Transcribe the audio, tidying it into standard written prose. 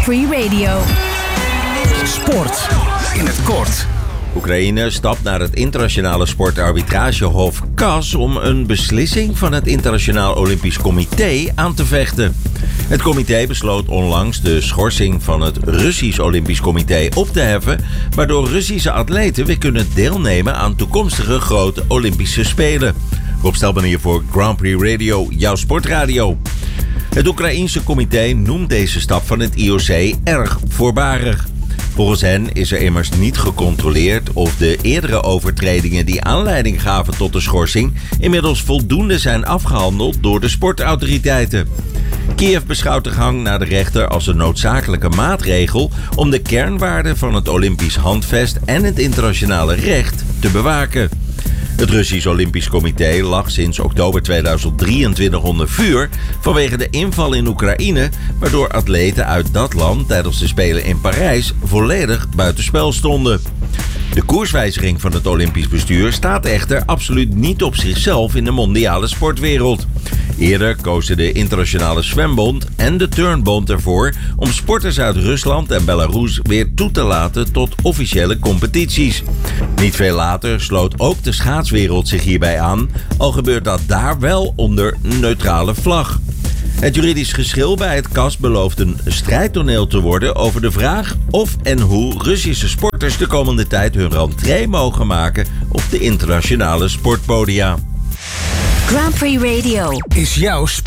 Prix Radio. Sport in het kort. Oekraïne stapt naar het internationale sportarbitragehof CAS om een beslissing van het Internationaal Olympisch Comité aan te vechten. Het comité besloot onlangs de schorsing van het Russisch Olympisch Comité op te heffen, waardoor Russische atleten weer kunnen deelnemen aan toekomstige grote Olympische Spelen. Rob Stelman hier voor Grand Prix Radio, jouw sportradio. Het Oekraïense comité noemt deze stap van het IOC erg voorbarig. Volgens hen is er immers niet gecontroleerd of de eerdere overtredingen die aanleiding gaven tot de schorsing inmiddels voldoende zijn afgehandeld door de sportautoriteiten. Kiev beschouwt de gang naar de rechter als een noodzakelijke maatregel om de kernwaarden van het Olympisch Handvest en het internationale recht te bewaken. Het Russisch Olympisch Comité lag sinds oktober 2023 onder vuur vanwege de inval in Oekraïne, waardoor atleten uit dat land tijdens de Spelen in Parijs volledig buitenspel stonden. De koerswijziging van het Olympisch bestuur staat echter absoluut niet op zichzelf in de mondiale sportwereld. Eerder kozen de Internationale Zwembond en de Turnbond ervoor om sporters uit Rusland en Belarus weer toe te laten tot officiële competities. Niet veel later sloot ook de schaatswereld zich hierbij aan, al gebeurt dat daar wel onder een neutrale vlag. Het juridisch geschil bij het CAS belooft een strijdtoneel te worden over de vraag of en hoe Russische sporters de komende tijd hun rentree mogen maken op de internationale sportpodia. Grand Prix Radio Is jouw